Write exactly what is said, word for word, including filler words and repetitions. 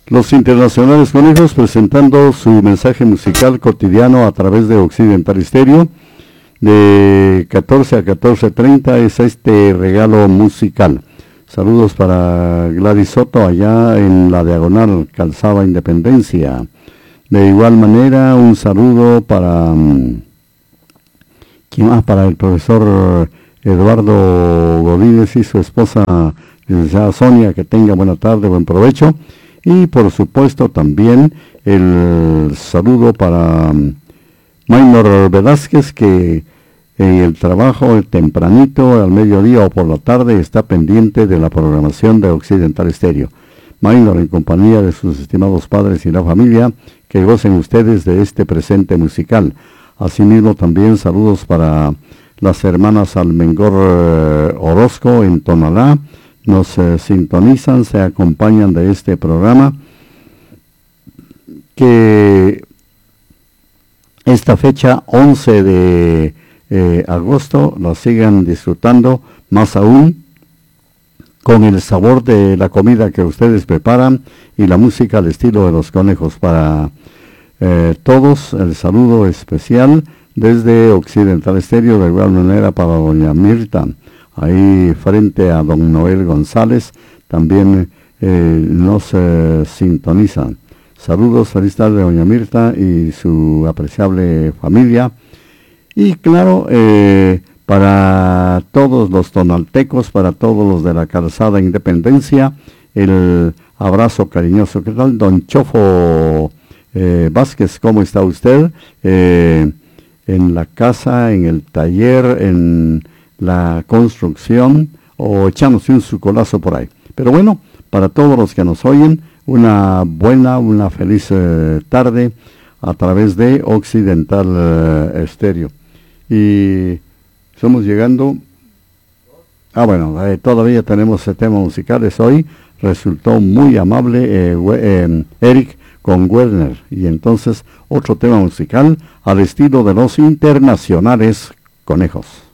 Los Internacionales Conejos presentando su mensaje musical cotidiano a través de Occidental Estéreo. De catorce a catorce treinta es este regalo musical. Saludos para Gladys Soto allá en la Diagonal Calzada Independencia. De igual manera, un saludo para... ¿Quién más? Para el profesor Eduardo Godínez y su esposa, licenciada Sonia, que tenga buena tarde, buen provecho. Y por supuesto también el saludo para Maynor Velázquez, que en el trabajo tempranito, al mediodía o por la tarde, está pendiente de la programación de Occidental Estéreo. Maynor, en compañía de sus estimados padres y la familia, que gocen ustedes de este presente musical. Asimismo también saludos para las hermanas Almengor eh, Orozco en Tonalá. Nos eh, sintonizan, se acompañan de este programa, que esta fecha once de eh, agosto la sigan disfrutando, más aún con el sabor de la comida que ustedes preparan y la música al estilo de los conejos. Para eh, todos, el saludo especial desde Occidental Estéreo, de igual manera para doña Mirta, ahí frente a don Noel González, también eh, nos eh, sintonizan. Saludos, feliz tarde, doña Mirta y su apreciable familia. Y claro, eh, para todos los tonaltecos, para todos los de la Calzada Independencia, el abrazo cariñoso. ¿Qué tal, don Chofo eh, Vázquez? ¿Cómo está usted? Eh, en la casa, en el taller, en la construcción, o echándose un sucolazo por ahí. Pero bueno, para todos los que nos oyen, una buena, una feliz eh, tarde a través de Occidental eh, Estéreo. Y estamos llegando... Ah, bueno, eh, todavía tenemos temas musicales hoy. Resultó muy amable eh, eh, Eric con Werner. Y entonces otro tema musical al estilo de los Internacionales Conejos.